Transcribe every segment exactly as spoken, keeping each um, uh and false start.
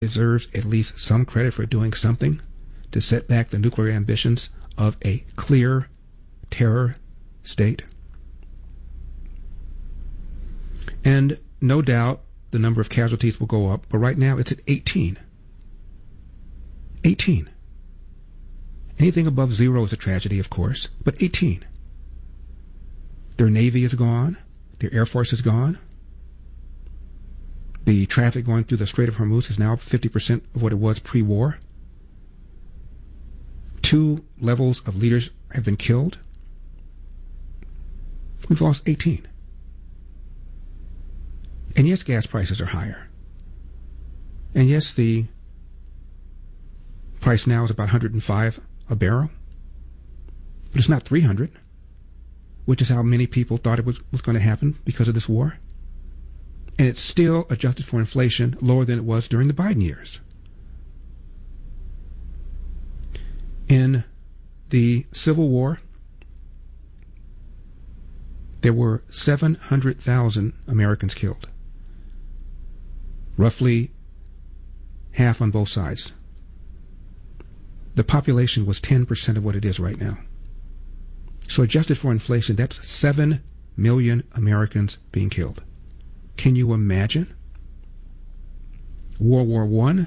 deserves at least some credit for doing something to set back the nuclear ambitions of a clear terror state. And no doubt the number of casualties will go up, but right now it's at eighteen. eighteen. Anything above zero is a tragedy, of course, but eighteen. Their Navy is gone. Their Air Force is gone. The traffic going through the Strait of Hormuz is now fifty percent of what it was pre-war. Two levels of leaders have been killed. We've lost eighteen. And yes, gas prices are higher. And yes, the price now is about one hundred five a barrel. But it's not three hundred, which is how many people thought it was, was going to happen because of this war. And it's still, adjusted for inflation, lower than it was during the Biden years. In the Civil War, there were seven hundred thousand Americans killed. Roughly half on both sides. The population was ten percent of what it is right now. So adjusted for inflation, that's seven million Americans being killed. Can you imagine? World War One,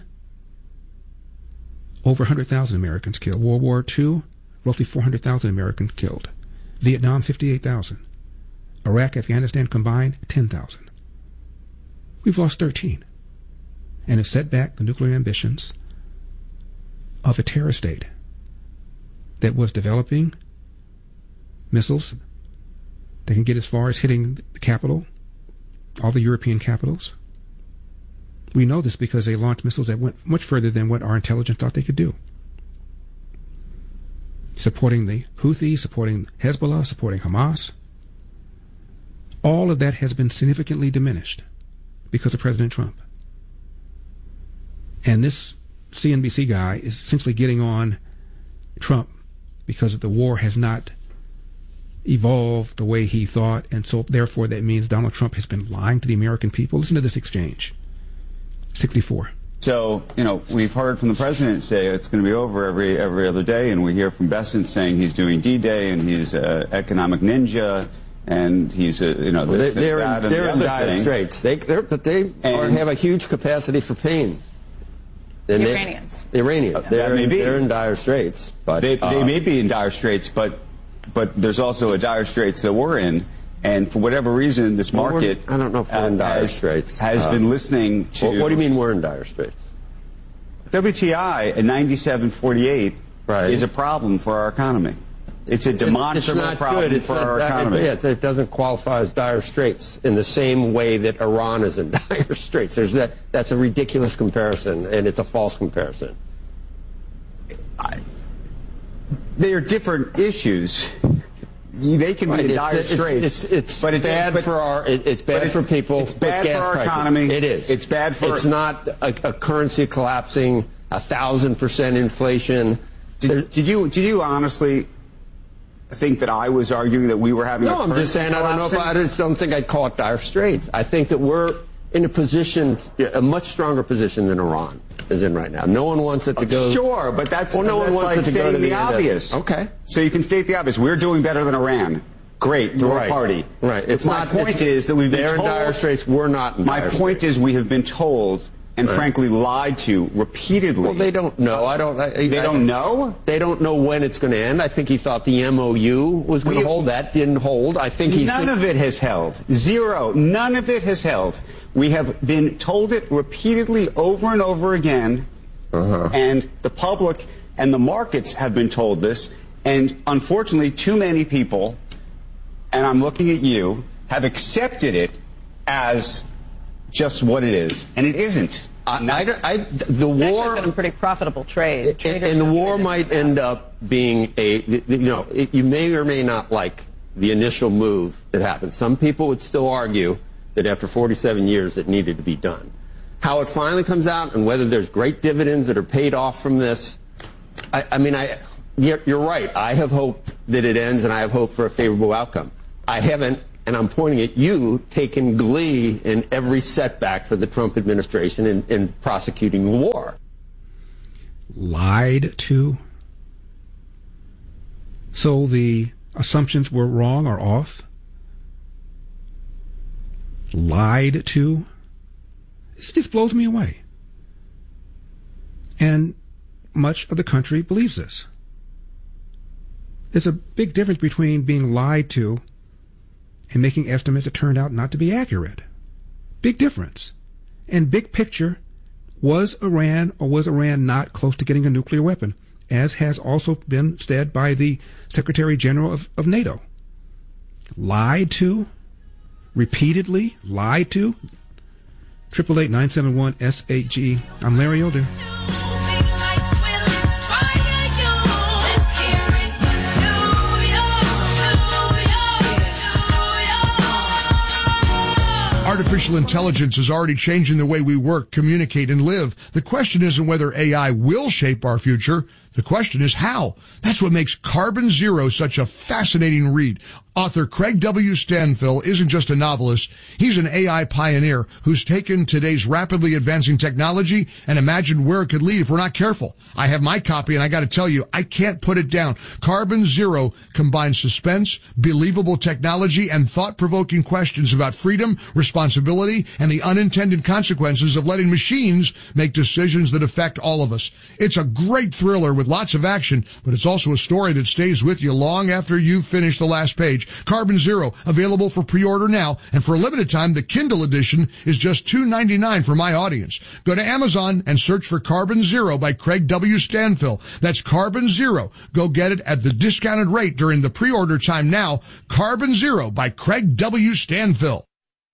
over one hundred thousand Americans killed. World War Two, roughly four hundred thousand Americans killed. Vietnam, fifty-eight thousand. Iraq, Afghanistan combined, ten thousand. We've lost thirteen. And have set back the nuclear ambitions of a terror state that was developing missiles that can get as far as hitting the capital, all the European capitals. We know this because they launched missiles that went much further than what our intelligence thought they could do. Supporting the Houthis, supporting Hezbollah, supporting Hamas. All of that has been significantly diminished because of President Trump. And this C N B C guy is essentially getting on Trump because the war has not evolved the way he thought, and so therefore that means Donald Trump has been lying to the American people. Listen to this exchange. sixty-four. So, you know, we've heard from the president say it's going to be over every every other day, and we hear from Bessent saying he's doing D-Day and he's an economic ninja. And he's, a, you know, well, this, they, they're, that, in, they're the in dire thing. straits. They, but they are, have a huge capacity for pain. The they, Iranians. The Iranians. Uh, they're, may be. they're in dire straits. But they, uh, they may be in dire straits, but but there's also a dire straits that we're in. And for whatever reason, this well, market I don't know if we're uh, in dire has, straits. has uh, been listening to. What, what do you mean we're in dire straits? W T I at ninety-seven forty-eight right. is a problem for our economy. It's a demonstrable it's, it's problem good. It's for not, our economy. It, it doesn't qualify as dire straits in the same way that Iran is in dire straits. There's that. That's a ridiculous comparison, and it's a false comparison. I, they are different issues. They can right. be in dire it's, straits. It's, it's, it's but it's bad but, for our. It, it's bad for people. It's bad gas for our prices. economy. It is. It's bad for. It's not a, a currency collapsing. A thousand percent inflation. Did, did you? Did you honestly think that I was arguing that we were having? No, a I'm just saying. I don't know if I, I just don't think I'd call it dire straits. I think that we're in a position, a much stronger position than Iran is in right now. No one wants it to go. Sure, but that's, well, no that's one wants like it to stating go to the, the obvious. Okay. So you can state the obvious. We're doing better than Iran. Great, we're right. a party. Right. It's my not, point it's, is that we've been they're told. in dire straits. We're not in my dire point straits. is we have been told and right. frankly lied to repeatedly. Well, they don't know. I don't. I, they I, don't know. They don't know when it's going to end. I think he thought the M O U was going to hold. That didn't hold. I think he's. None of it has held. Zero. None of it has held. We have been told it repeatedly over and over again, uh-huh. and the public and the markets have been told this. And unfortunately, too many people, and I'm looking at you, have accepted it as just what it is, and it isn't. I, I, I, the war, been a pretty profitable trade, and, and the war might end up being a, you know, it, you may or may not like the initial move that happened. Some people would still argue that after forty-seven years it needed to be done. How it finally comes out and whether there's great dividends that are paid off from this, I, I mean, I, you're, you're right. I have hope that it ends, and I have hope for a favorable outcome. I haven't and I'm pointing at you, taking glee in every setback for the Trump administration in, in prosecuting the war. Lied to? So the assumptions were wrong or off? Lied to? This just blows me away. And much of the country believes this. There's a big difference between being lied to and making estimates that turned out not to be accurate. Big difference. And big picture, was Iran or was Iran not close to getting a nuclear weapon, as has also been said by the Secretary General of, of NATO? Lied to? Repeatedly lied to? triple eight nine seven one S eight G. I'm Larry Elder. Artificial intelligence is already changing the way we work, communicate, and live. The question isn't whether A I will shape our future. The question is how. That's what makes Carbon Zero such a fascinating read. Author Craig W. Stanfill isn't just a novelist. He's an A I pioneer who's taken today's rapidly advancing technology and imagined where it could lead if we're not careful. I have my copy, and I got to tell you, I can't put it down. Carbon Zero combines suspense, believable technology, and thought-provoking questions about freedom, responsibility, and the unintended consequences of letting machines make decisions that affect all of us. It's a great thriller with lots of action, but it's also a story that stays with you long after you've finished the last page. Carbon Zero, available for pre-order now, and for a limited time, the Kindle edition is just two dollars and ninety-nine cents for my audience. Go to Amazon and search for Carbon Zero by Craig W. Stanfill. That's Carbon Zero. Go get it at the discounted rate during the pre-order time now. Carbon Zero by Craig W. Stanfill.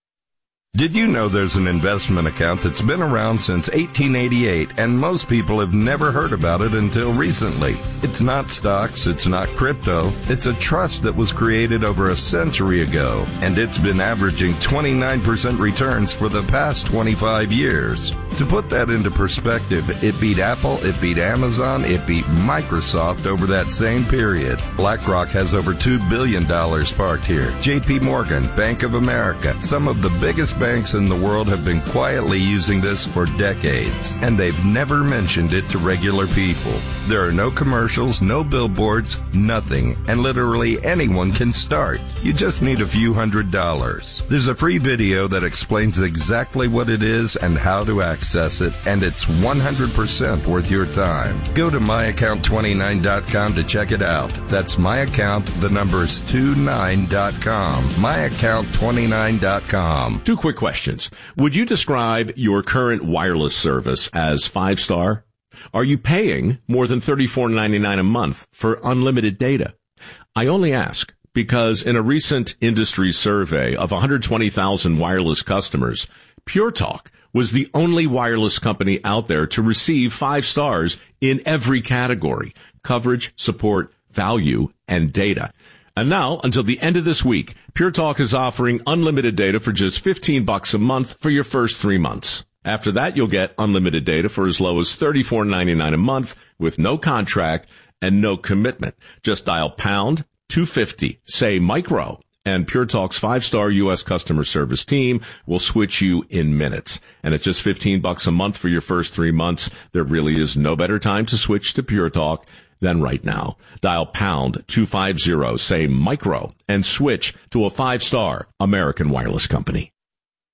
Did you know there's an investment account that's been around since eighteen eighty-eight, and most people have never heard about it until recently? It's not stocks, it's not crypto, it's a trust that was created over a century ago, and it's been averaging twenty-nine percent returns for the past twenty-five years. To put that into perspective, it beat Apple, it beat Amazon, it beat Microsoft over that same period. BlackRock has over two billion dollars parked here. J P Morgan, Bank of America, some of the biggest banks in the world have been quietly using this for decades, and they've never mentioned it to regular people. There are no commercials, no billboards, nothing, and literally anyone can start. You just need a few hundred dollars. There's a free video that explains exactly what it is and how to access it, and it's one hundred percent worth your time. Go to my account twenty-nine dot com to check it out. That's my account, the number's twenty-nine dot com. my account twenty-nine dot com. Two quick questions. Would you describe your current wireless service as five-star? Are you paying more than thirty-four ninety-nine a month for unlimited data? I only ask because in a recent industry survey of one hundred twenty thousand wireless customers, Pure Talk was the only wireless company out there to receive five stars in every category: coverage, support, value, and data. And now, until the end of this week, Pure Talk is offering unlimited data for just fifteen bucks a month for your first three months. After that, you'll get unlimited data for as low as thirty-four ninety-nine a month with no contract and no commitment. Just dial pound two fifty, say micro, and Pure Talk's five-star U S customer service team will switch you in minutes. And at just fifteen bucks a month for your first three months, there really is no better time to switch to Pure Talk than right now. Dial pound two fifty, say micro, and switch to a five-star American wireless company.